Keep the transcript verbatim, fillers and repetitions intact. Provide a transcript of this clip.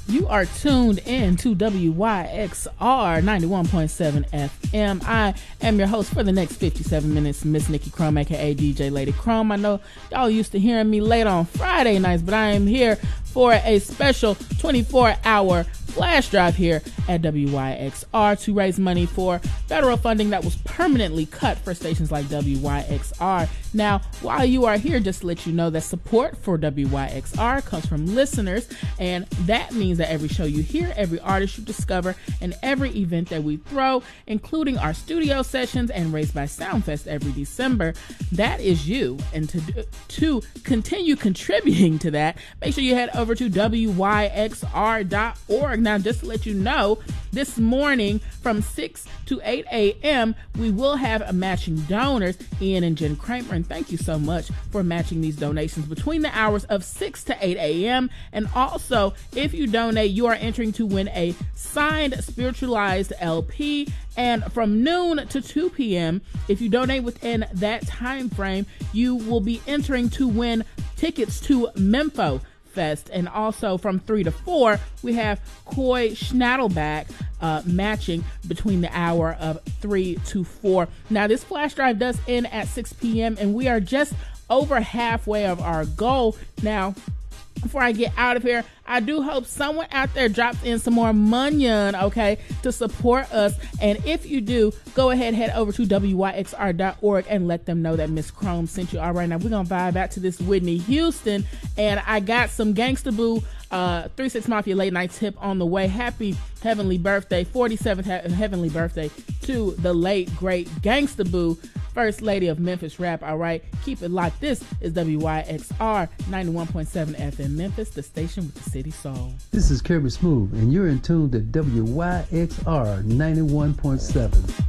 You are tuned in to W Y X R ninety-one point seven F M. I am your host for the next fifty-seven minutes, Miss Nikki Chrome, aka D J Lady Chrome. I know y'all used to hearing me late on Friday nights, but I am here for a special twenty-four hour flash drive here at W Y X R to raise money for federal funding that was permanently cut for stations like W Y X R. Now, while you are here, just to let you know that support for W Y X R comes from listeners, and that means that every show you hear, every artist you discover, and every event that we throw, including our studio sessions and Raised by Soundfest every December, that is you. And to to continue contributing to that, make sure you head over to W Y X R dot org. Now, just to let you know, this morning from six to eight a.m., we will have a matching donors, Ian and Jen Kramer, and thank you so much for matching these donations between the hours of six to eight a.m. And also, if you donate, you are entering to win a signed spiritualized L P. And from noon to two p.m., if you donate within that time frame, you will be entering to win tickets to Mempho Fest. And also from three to four, we have Coy Schnadelback uh, matching between the hour of three to four. Now, this flash drive does end at six p.m. and we are just over halfway of our goal. Now, before I get out of here, I do hope someone out there drops in some more money, okay, to support us. And if you do, go ahead, head over to W Y X R dot org and let them know that Miss Chrome sent you. All right, now we're going to vibe out to this Whitney Houston. And I got some Gangsta Boo uh, three six Mafia late night tip on the way. Happy heavenly birthday, forty-seventh he- heavenly birthday to the late, great Gangsta Boo, First Lady of Memphis Rap. All right, keep it locked. This is W Y X R ninety-one point seven F M Memphis, the station with the city soul. This is Kirby Smooth, and you're in tune to W Y X R ninety-one point seven.